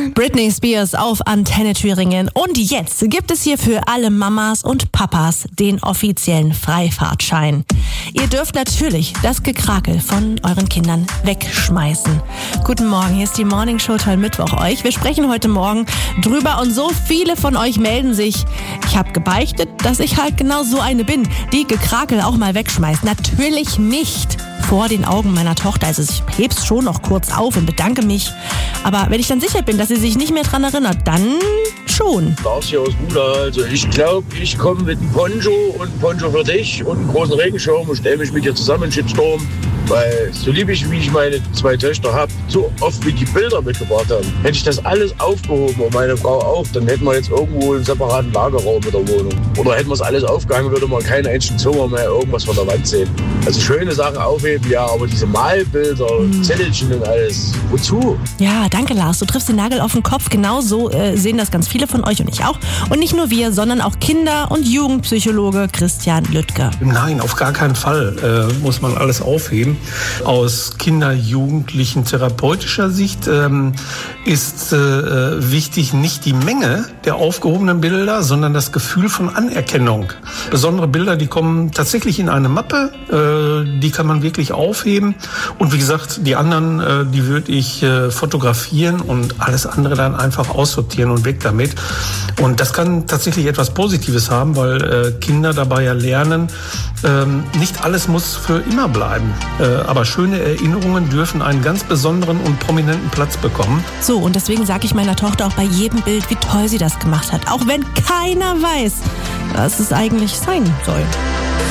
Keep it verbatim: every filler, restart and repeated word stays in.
Britney Spears auf Antenne Thüringen. Und jetzt gibt es hier für alle Mamas und Papas den offiziellen Freifahrtschein. Ihr dürft natürlich das Gekrakel von euren Kindern wegschmeißen. Guten Morgen, hier ist die Morning Show Toll Mittwoch euch. Wir sprechen heute Morgen drüber und so viele von euch melden sich. Ich habe gebeichtet, dass ich halt genau so eine bin, die Gekrakel auch mal wegschmeißt. Natürlich nicht vor den Augen meiner Tochter. Also ich heb's schon noch kurz auf und bedanke mich. Aber wenn ich dann sicher bin, dass sie sich nicht mehr dran erinnert, dann schon. Lars hier aus Buda. Also ich glaube, ich komme mit einem Poncho und einem Poncho für dich und einem großen Regenschirm und stelle mich mit dir zusammen, Shitstorm. Weil so lieb ich, wie ich meine zwei Töchter habe, so oft wie die Bilder mitgebracht haben, hätte ich das alles aufgehoben und meine Frau auch, dann hätten wir jetzt irgendwo einen separaten Lagerraum in der Wohnung. Oder hätten wir es alles aufgehangen, würde man keinen einzigen Zimmer mehr irgendwas von der Wand sehen. Also schöne Sachen aufheben, ja, aber diese Malbilder, mhm. Zettelchen und alles, wozu? Ja, danke Lars, du triffst den Nagel auf den Kopf. Genau so äh, sehen das ganz viele von euch und ich auch. Und nicht nur wir, sondern auch Kinder- und Jugendpsychologe Christian Lüttke. Nein, auf gar keinen Fall äh, muss man alles aufheben. Aus Kinder-, Jugendlichen therapeutischer Sicht ähm, ist äh, wichtig nicht die Menge der aufgehobenen Bilder, sondern das Gefühl von Anerkennung. Besondere Bilder, die kommen tatsächlich in eine Mappe, äh, die kann man wirklich aufheben. Und wie gesagt, die anderen, äh, die würde ich äh, fotografieren und alles andere dann einfach aussortieren und weg damit. Und das kann tatsächlich etwas Positives haben, weil äh, Kinder dabei ja lernen, ähm, nicht alles muss für immer bleiben. Äh, aber schöne Erinnerungen dürfen einen ganz besonderen und prominenten Platz bekommen. So, und deswegen sage ich meiner Tochter auch bei jedem Bild, wie toll sie das gemacht hat. Auch wenn keiner weiß, was es eigentlich sein soll.